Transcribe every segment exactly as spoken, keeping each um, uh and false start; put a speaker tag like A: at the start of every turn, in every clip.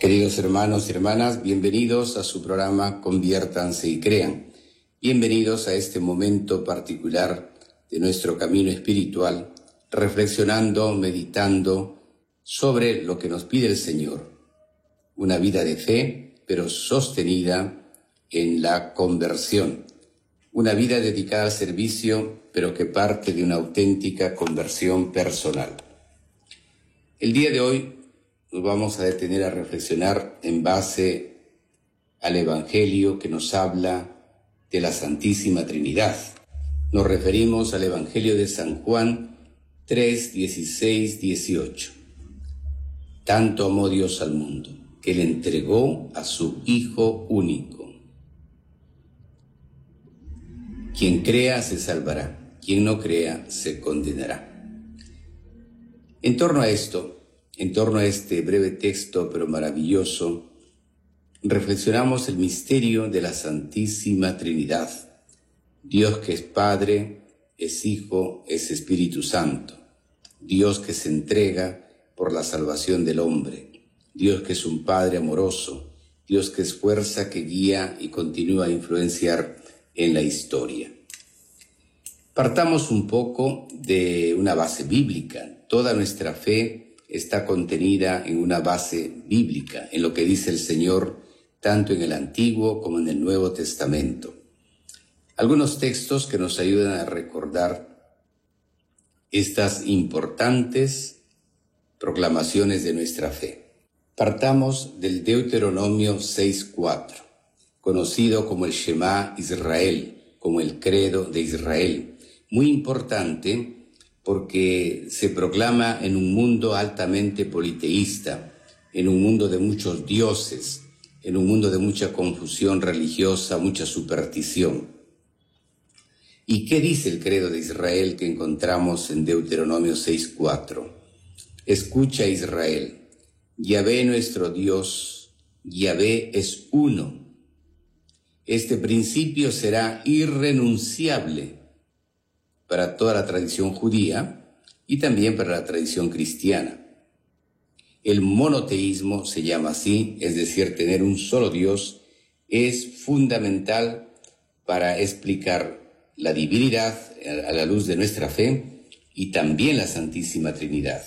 A: Queridos hermanos y hermanas, bienvenidos a su programa Conviértanse y Crean. Bienvenidos a este momento particular de nuestro camino espiritual, reflexionando, meditando sobre lo que nos pide el Señor. Una vida de fe, pero sostenida en la conversión. Una vida dedicada al servicio, pero que parte de una auténtica conversión personal. El día de hoy nos vamos a detener a reflexionar en base al Evangelio que nos habla de la Santísima Trinidad. Nos referimos al Evangelio de San Juan tres, dieciséis, dieciocho. Tanto amó Dios al mundo, que le entregó a su Hijo único. Quien crea se salvará, quien no crea se condenará. En torno a esto, en torno a este breve texto, pero maravilloso, reflexionamos el misterio de la Santísima Trinidad. Dios que es Padre, es Hijo, es Espíritu Santo. Dios que se entrega por la salvación del hombre. Dios que es un Padre amoroso. Dios que es fuerza que guía y continúa a influenciar en la historia. Partamos un poco de una base bíblica. Toda nuestra fe está contenida en una base bíblica, en lo que dice el Señor, tanto en el Antiguo como en el Nuevo Testamento. Algunos textos que nos ayudan a recordar estas importantes proclamaciones de nuestra fe. Partamos del Deuteronomio seis cuatro, conocido como el Shema Israel, como el credo de Israel. Muy importante porque se proclama en un mundo altamente politeísta, en un mundo de muchos dioses, en un mundo de mucha confusión religiosa, mucha superstición. ¿Y qué dice el credo de Israel que encontramos en Deuteronomio seis cuatro? Escucha, Israel, Yahvé nuestro Dios, Yahvé es uno. Este principio será irrenunciable para toda la tradición judía y también para la tradición cristiana. El monoteísmo se llama así, es decir, tener un solo Dios, es fundamental para explicar la divinidad a la luz de nuestra fe y también la Santísima Trinidad.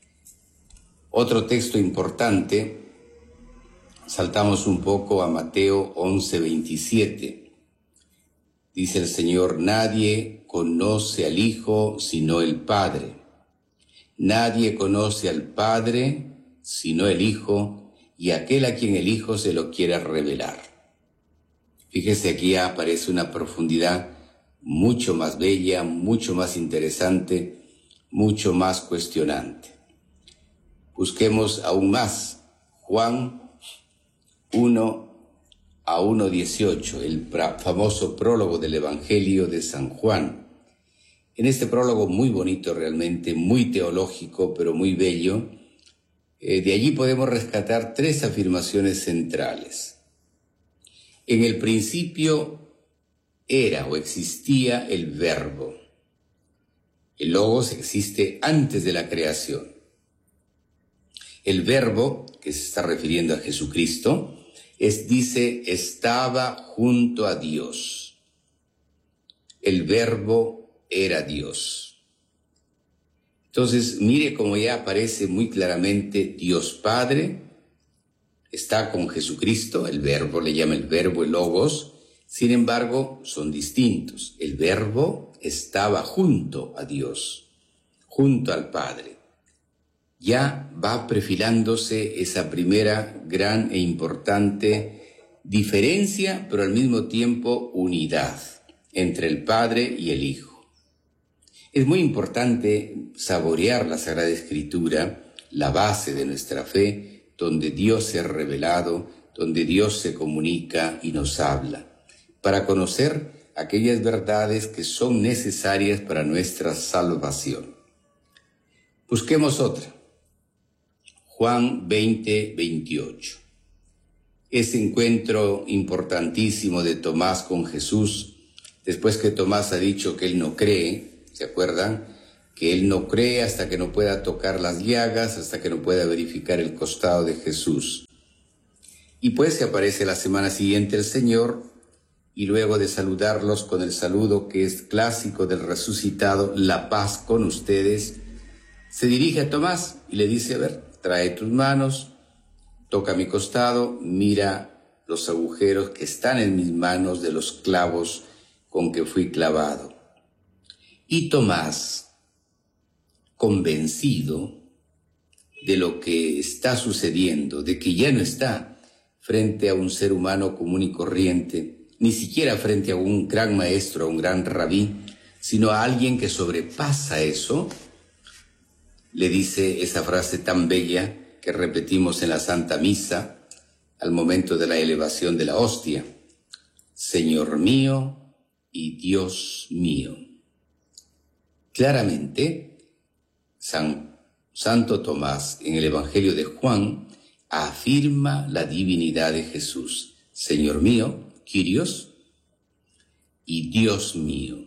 A: Otro texto importante, saltamos un poco a Mateo once veintisiete. Dice el Señor, nadie conoce al Hijo sino el Padre. Nadie conoce al Padre sino el Hijo y aquel a quien el Hijo se lo quiera revelar. Fíjese, aquí aparece una profundidad mucho más bella, mucho más interesante, mucho más cuestionante. Busquemos aún más. Juan uno a uno dieciocho, el famoso prólogo del Evangelio de San Juan. En este prólogo muy bonito realmente, muy teológico, pero muy bello, eh, de allí podemos rescatar tres afirmaciones centrales. En el principio era o existía el Verbo. El Logos existe antes de la creación. El Verbo, que se está refiriendo a Jesucristo, Es, dice, estaba junto a Dios. El Verbo era Dios. Entonces, mire cómo ya aparece muy claramente Dios Padre, está con Jesucristo, el Verbo, le llama el Verbo, el Logos, sin embargo, son distintos. El Verbo estaba junto a Dios, junto al Padre. Ya va perfilándose esa primera gran e importante diferencia, pero al mismo tiempo unidad entre el Padre y el Hijo. Es muy importante saborear la Sagrada Escritura, la base de nuestra fe, donde Dios se ha revelado, donde Dios se comunica y nos habla, para conocer aquellas verdades que son necesarias para nuestra salvación. Busquemos otra. Juan veinte veintiocho. Ese encuentro importantísimo de Tomás con Jesús, después que Tomás ha dicho que él no cree, ¿se acuerdan? Que él no cree hasta que no pueda tocar las llagas, hasta que no pueda verificar el costado de Jesús. Y pues se aparece la semana siguiente el Señor, y luego de saludarlos con el saludo que es clásico del resucitado, la paz con ustedes, se dirige a Tomás y le dice, a ver, trae tus manos, toca mi costado, mira los agujeros que están en mis manos de los clavos con que fui clavado. Y Tomás, convencido de lo que está sucediendo, de que ya no está frente a un ser humano común y corriente, ni siquiera frente a un gran maestro, a un gran rabí, sino a alguien que sobrepasa eso, le dice esa frase tan bella que repetimos en la Santa Misa al momento de la elevación de la hostia: Señor mío y Dios mío. Claramente, San, Santo Tomás en el Evangelio de Juan afirma la divinidad de Jesús. Señor mío, Kyrios, y Dios mío.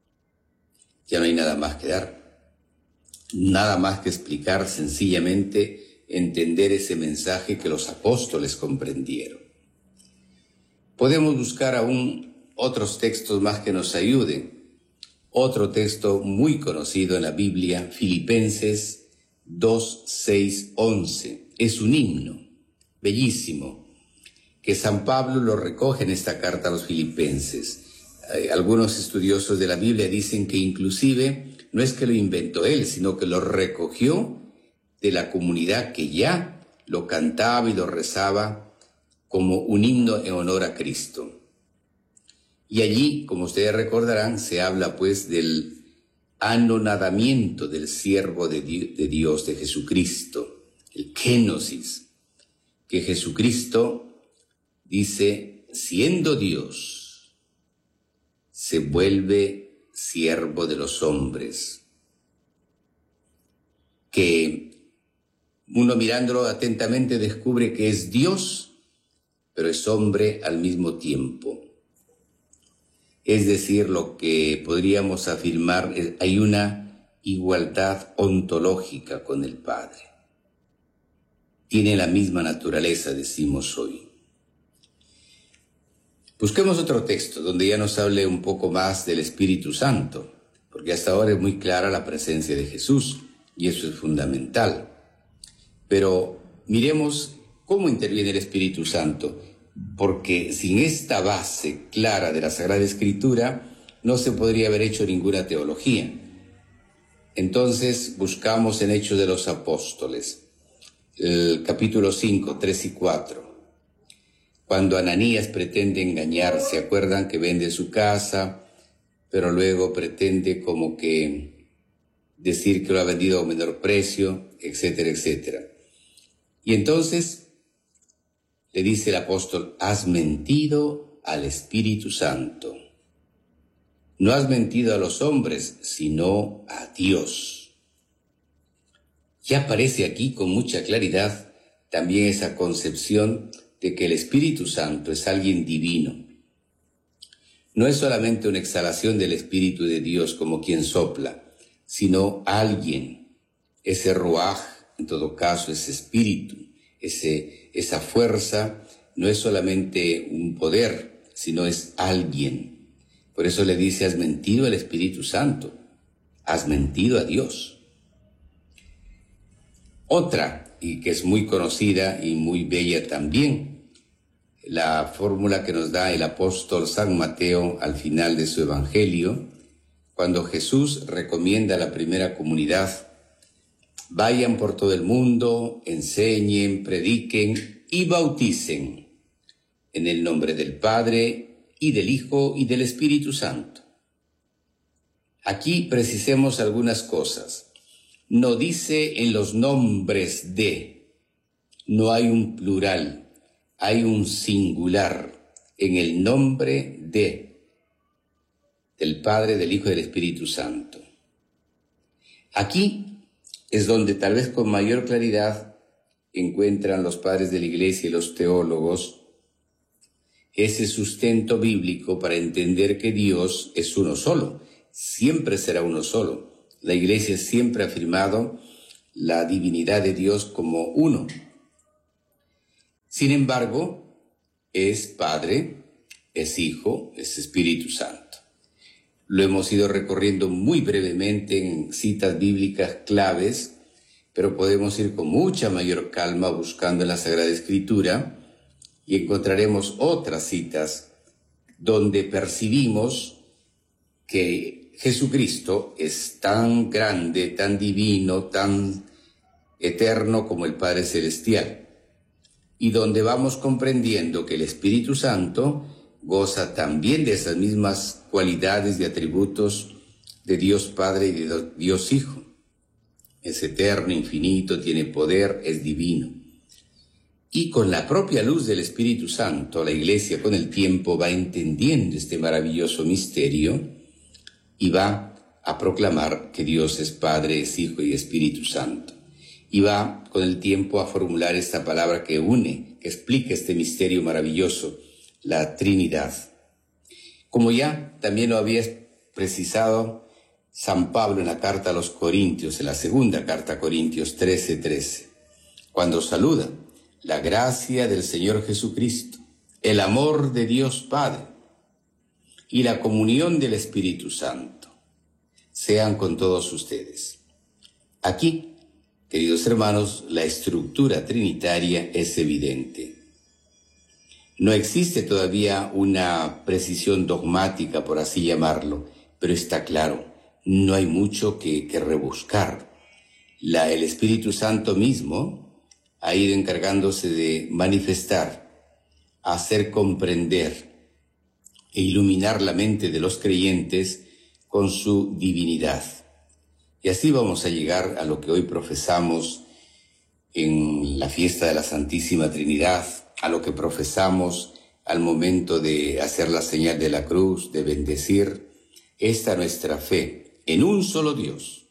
A: Ya no hay nada más que dar, nada más que explicar, sencillamente entender ese mensaje que los apóstoles comprendieron. Podemos buscar aún otros textos más que nos ayuden. Otro texto muy conocido en la Biblia, Filipenses dos, seis, once. Es un himno bellísimo, que San Pablo lo recoge en esta carta a los filipenses. Eh, algunos estudiosos de la Biblia dicen que inclusive no es que lo inventó él, sino que lo recogió de la comunidad que ya lo cantaba y lo rezaba como un himno en honor a Cristo. Y allí, como ustedes recordarán, se habla pues del anonadamiento del siervo de Dios, de Jesucristo, el kénosis, que Jesucristo, dice, siendo Dios, se vuelve siervo de los hombres, que uno mirándolo atentamente descubre que es Dios, pero es hombre al mismo tiempo. Es decir, lo que podríamos afirmar, es, hay una igualdad ontológica con el Padre. Tiene la misma naturaleza, decimos hoy. Busquemos otro texto donde ya nos hable un poco más del Espíritu Santo, porque hasta ahora es muy clara la presencia de Jesús y eso es fundamental. Pero miremos cómo interviene el Espíritu Santo, porque sin esta base clara de la Sagrada Escritura no se podría haber hecho ninguna teología. Entonces buscamos en Hechos de los Apóstoles, el capítulo cinco, tres y cuatro. Cuando Ananías pretende engañar, ¿se acuerdan que vende su casa, pero luego pretende como que decir que lo ha vendido a menor precio, etcétera, etcétera? Y entonces le dice el apóstol, has mentido al Espíritu Santo. No has mentido a los hombres, sino a Dios. Ya aparece aquí con mucha claridad también esa concepción de que el Espíritu Santo es alguien divino. No es solamente una exhalación del Espíritu de Dios como quien sopla, sino alguien, ese ruaj, en todo caso, ese espíritu, ese, esa fuerza, no es solamente un poder, sino es alguien. Por eso le dice, has mentido al Espíritu Santo, has mentido a Dios. Otra, y que es muy conocida y muy bella también, la fórmula que nos da el apóstol San Mateo al final de su evangelio, cuando Jesús recomienda a la primera comunidad, vayan por todo el mundo, enseñen, prediquen y bauticen en el nombre del Padre y del Hijo y del Espíritu Santo. Aquí precisemos algunas cosas. No dice en los nombres de, no hay un plural. Hay un singular en el nombre de, del Padre, del Hijo y del Espíritu Santo. Aquí es donde tal vez con mayor claridad encuentran los padres de la Iglesia y los teólogos ese sustento bíblico para entender que Dios es uno solo, siempre será uno solo. La Iglesia siempre ha afirmado la divinidad de Dios como uno. Sin embargo, es Padre, es Hijo, es Espíritu Santo. Lo hemos ido recorriendo muy brevemente en citas bíblicas claves, pero podemos ir con mucha mayor calma buscando en la Sagrada Escritura y encontraremos otras citas donde percibimos que Jesucristo es tan grande, tan divino, tan eterno como el Padre Celestial, y donde vamos comprendiendo que el Espíritu Santo goza también de esas mismas cualidades y atributos de Dios Padre y de Dios Hijo. Es eterno, infinito, tiene poder, es divino. Y con la propia luz del Espíritu Santo, la Iglesia con el tiempo va entendiendo este maravilloso misterio y va a proclamar que Dios es Padre, es Hijo y Espíritu Santo. Y va con el tiempo a formular esta palabra que une, que explica este misterio maravilloso, la Trinidad. Como ya también lo había precisado San Pablo en la carta a los Corintios, en la segunda carta a Corintios trece, trece, cuando saluda: la gracia del Señor Jesucristo, el amor de Dios Padre y la comunión del Espíritu Santo sean con todos ustedes. Aquí, queridos hermanos, la estructura trinitaria es evidente. No existe todavía una precisión dogmática, por así llamarlo, pero está claro. No hay mucho que, que rebuscar. La, el Espíritu Santo mismo ha ido encargándose de manifestar, hacer comprender e iluminar la mente de los creyentes con su divinidad. Y así vamos a llegar a lo que hoy profesamos en la fiesta de la Santísima Trinidad, a lo que profesamos al momento de hacer la señal de la cruz, de bendecir esta nuestra fe en un solo Dios,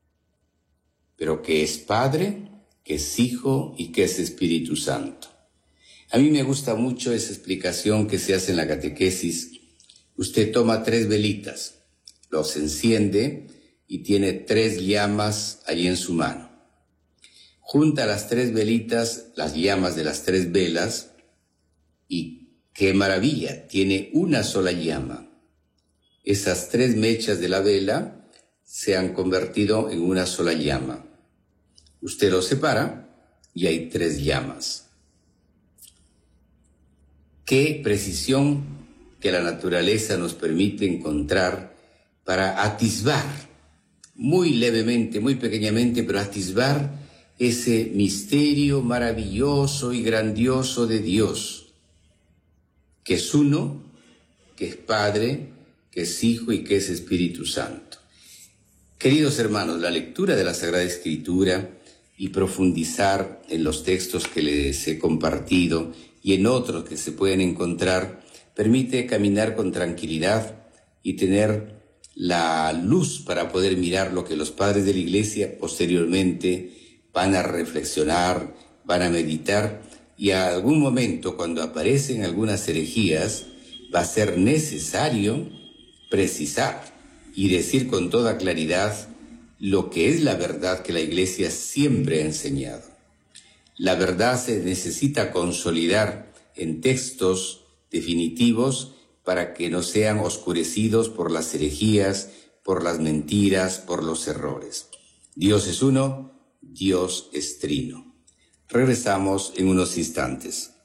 A: pero que es Padre, que es Hijo y que es Espíritu Santo. A mí me gusta mucho esa explicación que se hace en la catequesis. Usted toma tres velitas, los enciende y tiene tres llamas allí en su mano. Junta las tres velitas, las llamas de las tres velas, y ¡qué maravilla! Tiene una sola llama. Esas tres mechas de la vela se han convertido en una sola llama. Usted los separa y hay tres llamas. Qué precisión que la naturaleza nos permite encontrar para atisbar, muy levemente, muy pequeñamente, pero atisbar ese misterio maravilloso y grandioso de Dios, que es uno, que es Padre, que es Hijo y que es Espíritu Santo. Queridos hermanos, la lectura de la Sagrada Escritura y profundizar en los textos que les he compartido y en otros que se pueden encontrar permite caminar con tranquilidad y tener la luz para poder mirar lo que los padres de la Iglesia posteriormente van a reflexionar, van a meditar, y a algún momento, cuando aparecen algunas herejías, va a ser necesario precisar y decir con toda claridad lo que es la verdad que la Iglesia siempre ha enseñado. La verdad se necesita consolidar en textos definitivos para que no sean oscurecidos por las herejías, por las mentiras, por los errores. Dios es uno, Dios es trino. Regresamos en unos instantes.